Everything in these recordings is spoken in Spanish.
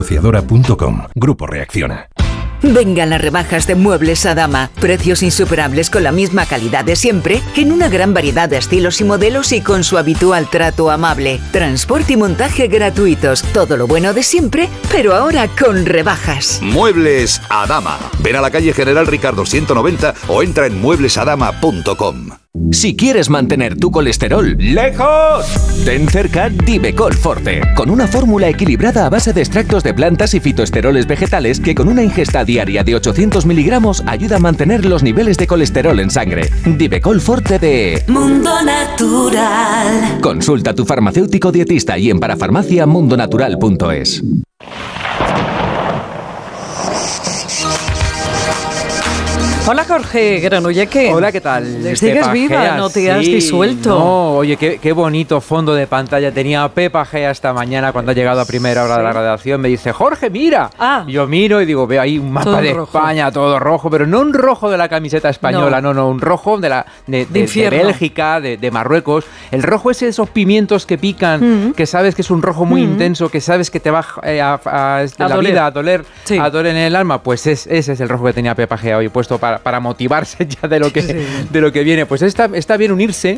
Negociadora.com. Grupo Reacciona. Vengan las rebajas de Muebles Adama. Precios insuperables con la misma calidad de siempre, en una gran variedad de estilos y modelos y con su habitual trato amable. Transporte y montaje gratuitos. Todo lo bueno de siempre, pero ahora con rebajas. Muebles Adama. Ven a la calle General Ricardo 190 o entra en mueblesadama.com. Si quieres mantener tu colesterol lejos, ten cerca Divecol Forte, con una fórmula equilibrada a base de extractos de plantas y fitoesteroles vegetales que con una ingesta diaria de 800 miligramos ayuda a mantener los niveles de colesterol en sangre. Divecol Forte de Mundo Natural. Consulta a tu farmacéutico dietista y en parafarmacia mundonatural.es. Hola Jorge Granolleque. Hola, ¿qué tal? ¿Sigues viva? ¿No te has disuelto? No, oye, qué bonito fondo de pantalla tenía Pepa Gea esta mañana cuando ha llegado a primera hora de la redacción. Me dice, Jorge, mira. Y yo miro y digo, veo ahí un mapa de España, todo rojo, pero no un rojo de la camiseta española, no, un rojo de Bélgica, de Marruecos. El rojo es esos pimientos que pican, que sabes que es un rojo muy intenso, que sabes que te va a doler en el alma. Pues ese es el rojo que tenía Pepa Gea hoy puesto para motivarse ya de lo que viene. Pues está bien unirse.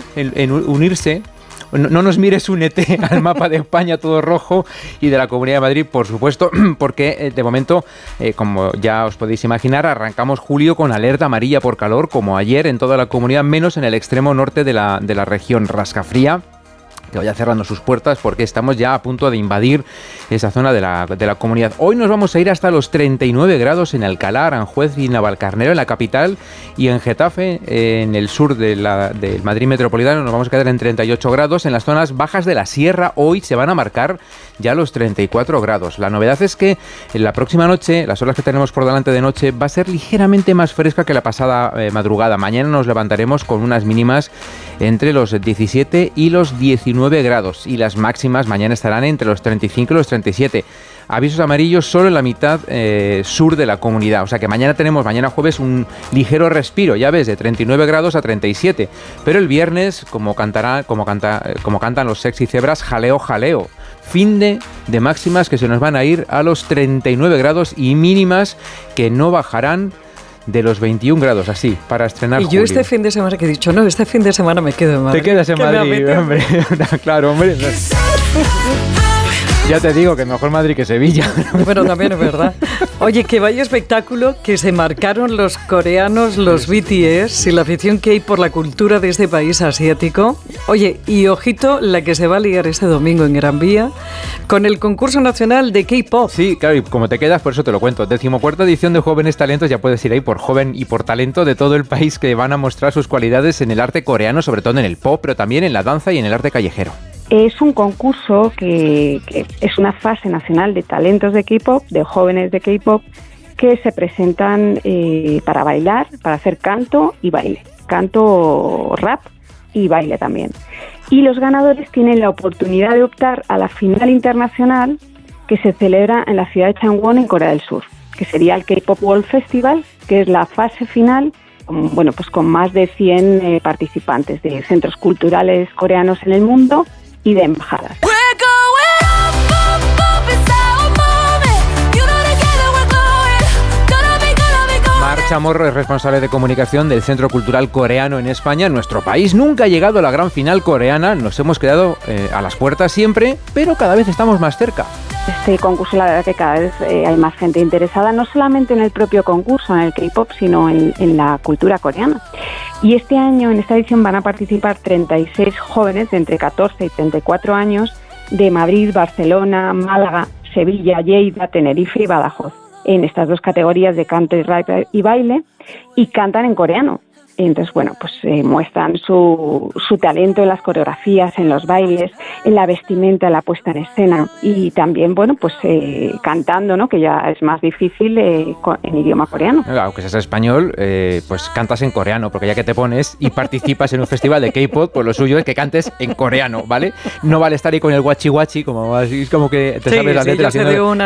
No nos mires, únete al mapa de España todo rojo y de la Comunidad de Madrid, por supuesto, porque de momento, como ya os podéis imaginar, arrancamos julio con alerta amarilla por calor, como ayer en toda la comunidad, menos en el extremo norte de la región Rascafría, que vaya cerrando sus puertas porque estamos ya a punto de invadir esa zona de la comunidad. Hoy nos vamos a ir hasta los 39 grados en Alcalá, Aranjuez y Navalcarnero, en la capital, y en Getafe, en el sur del Madrid metropolitano, nos vamos a quedar en 38 grados. En las zonas bajas de la sierra hoy se van a marcar ya los 34 grados. La novedad es que en la próxima noche, las horas que tenemos por delante de noche, va a ser ligeramente más fresca que la pasada madrugada. Mañana nos levantaremos con unas mínimas entre los 17 y los 19 grados y las máximas mañana estarán entre los 35 y los 37. Avisos amarillos solo en la mitad sur de la comunidad, o sea que mañana jueves, un ligero respiro, ya ves, de 39 grados a 37, pero el viernes, como cantan los Sexy Cebras, jaleo, jaleo. Fin de máximas que se nos van a ir a los 39 grados y mínimas que no bajarán de los 21 grados, así, para estrenar julio. Y yo este fin de semana que he dicho, este fin de semana me quedo en Madrid. Te quedas en Madrid, hombre. Claro, hombre. Ya te digo que mejor Madrid que Sevilla. Bueno, también es verdad. Oye, que vaya espectáculo que se marcaron los coreanos, los BTS y la afición que hay por la cultura de este país asiático. Oye, y ojito, la que se va a liar este domingo en Gran Vía con el concurso nacional de K-pop. Sí, claro, y como te quedas, por eso te lo cuento. 14ª edición de Jóvenes Talentos, ya puedes ir ahí por joven y por talento de todo el país que van a mostrar sus cualidades en el arte coreano, sobre todo en el pop, pero también en la danza y en el arte callejero. Es un concurso que es una fase nacional de talentos de K-pop, de jóvenes de K-pop, que se presentan para bailar, para hacer canto y baile. Canto, rap y baile también. Y los ganadores tienen la oportunidad de optar a la final internacional que se celebra en la ciudad de Changwon, en Corea del Sur, que sería el K-Pop World Festival, que es la fase final, pues con más de 100 participantes de centros culturales coreanos en el mundo y de embajadas. Marcha Morro es responsable de comunicación del Centro Cultural Coreano en España. Nuestro país nunca ha llegado a la gran final coreana. Nos hemos quedado a las puertas siempre, pero cada vez estamos más cerca. Este concurso, la verdad que cada vez hay más gente interesada, no solamente en el propio concurso, en el K-pop, sino en la cultura coreana. Y este año, en esta edición, van a participar 36 jóvenes de entre 14 y 34 años de Madrid, Barcelona, Málaga, Sevilla, Lleida, Tenerife y Badajoz, en estas dos categorías de canto y rap y baile, y cantan en coreano. Entonces, muestran su talento en las coreografías, en los bailes, en la vestimenta, en la puesta en escena y también, cantando, ¿no? Que ya es más difícil en idioma coreano. Aunque seas español, pues cantas en coreano, porque ya que te pones y participas en un festival de K-pop, pues lo suyo es que cantes en coreano, ¿vale? No vale estar ahí con el guachi guachi, como así, como que te sabes las letras.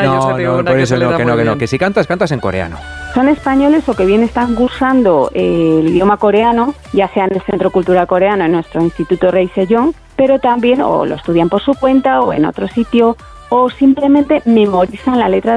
Que si cantas en coreano. Son españoles o que bien están cursando el idioma coreano, ya sea en el Centro Cultural Coreano, en nuestro Instituto Rey Sejong, pero también o lo estudian por su cuenta o en otro sitio, o simplemente memorizan la letra